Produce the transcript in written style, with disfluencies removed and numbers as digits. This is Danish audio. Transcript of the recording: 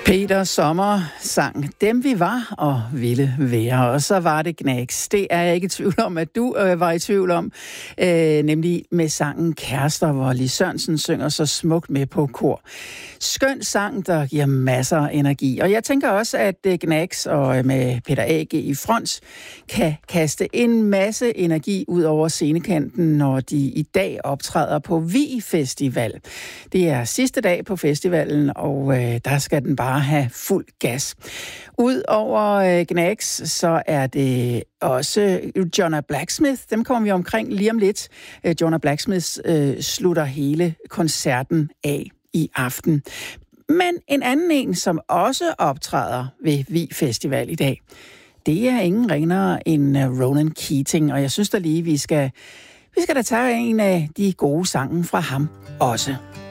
Peter Sommer sang Dem vi var og ville være, og så var det Gnags. Det er jeg ikke i tvivl om, at du var i tvivl om, nemlig med sangen Kærester, hvor Lis Sørensen synger så smukt med på kor. Skøn sang, der giver masser af energi, og jeg tænker også, at Gnags og med Peter A.G. i front kan kaste en masse energi ud over scenekanten, når de i dag optræder på Vi Festival. Det er sidste dag på festivalen, og der skal den bare have fuld gas. Udover Gnags, så er det også Jonna Blacksmith. Dem kommer vi omkring lige om lidt. Jonna Blacksmith slutter hele koncerten af i aften. Men en anden en, som også optræder ved Vi Festival i dag, det er ingen ringere end Ronan Keating, og jeg synes da lige, vi skal da tage en af de gode sange fra ham også.